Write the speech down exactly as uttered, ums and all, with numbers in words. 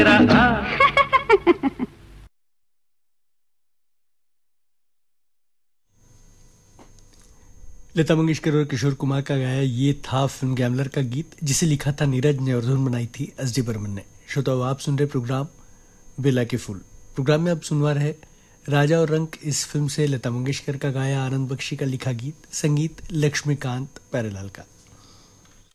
लता मंगेशकर और किशोर कुमार का गाया ये था फिल्म गैमलर का गीत, जिसे लिखा था नीरज ने और धुन बनाई थी एस डी बर्मन ने। श्रोताओ, आप सुन रहे प्रोग्राम बेला के फूल। प्रोग्राम में अब सुनवा रहे राजा और रंक इस फिल्म से लता मंगेशकर का गाया, आनंद बख्शी का लिखा गीत, संगीत लक्ष्मीकांत प्यारेलाल का।